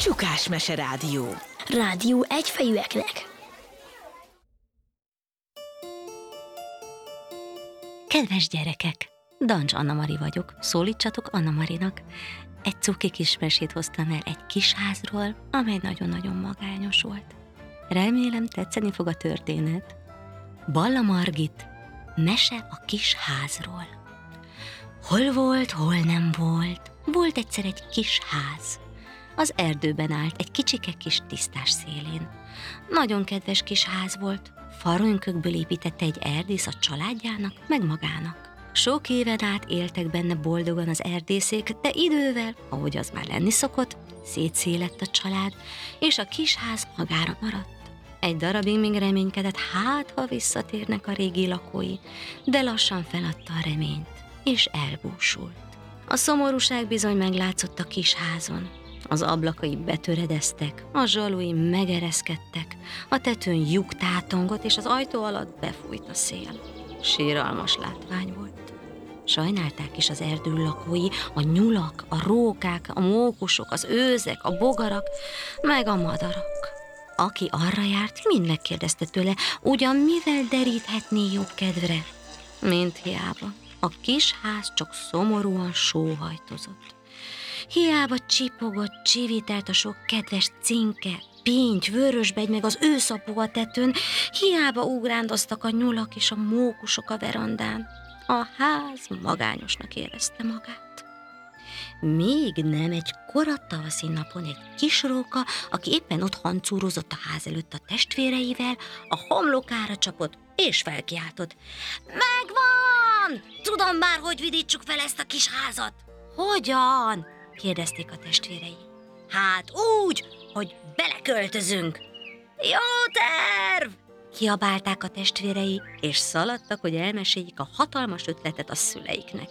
Csukás Mese Rádió. Rádió egyfejűeknek. Kedves gyerekek! Dancs Anna-Mari vagyok, szólítsatok Anna-Marinak. Egy cuki kis mesét hoztam el egy kis házról, amely nagyon-nagyon magányos volt. Remélem tetszeni fog a történet. Balla Margit, mese a kis házról. Hol volt, hol nem volt, volt egyszer egy kis ház. Az erdőben állt egy kicsike kis tisztás szélén. Nagyon kedves kis ház volt, farönkökből építette egy erdész a családjának, meg magának. Sok éven át éltek benne boldogan az erdészék, de idővel, ahogy az már lenni szokott, szétszélett a család, és a kis ház magára maradt. Egy darabig még reménykedett, ha visszatérnek a régi lakói, de lassan feladta a reményt, és elbúsult. A szomorúság bizony meglátszott a kis házon. Az ablakai betöredeztek, a zsalui megereszkedtek, a tetőn lyuk tátongott, és az ajtó alatt befújt a szél. Síralmas látvány volt. Sajnálták is az erdő lakói, a nyulak, a rókák, a mókusok, az őzek, a bogarak, meg a madarak. Aki arra járt, mind megkérdezte tőle, ugyan mivel deríthetné jobb kedvre? Mint hiába. A kis ház csak szomorúan sóhajtozott. Hiába csipogott, csivitelt a sok kedves cinke, pinty, vörösbegy, meg az őszapó a tetőn, hiába ugrándoztak a nyulak és a mókusok a verandán. A ház magányosnak érezte magát. Még nem egy kora tavaszi napon egy kis róka, aki éppen ott hancúrozott a ház előtt a testvéreivel, a homlokára csapott és felkiáltott. Megvan! Tudom már, hogy vidítsuk fel ezt a kis házat. Hogyan? Kérdezték a testvérei. Hát úgy, hogy beleköltözünk. Jó terv! Kiabálták a testvérei, és szaladtak, hogy elmeséljék a hatalmas ötletet a szüleiknek.